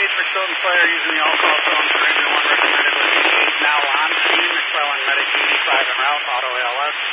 for Stoughton Fire using the all-call zone for Engine 1 recommended with 8 now on scene, McClellan Medic 85 en route, auto ALS.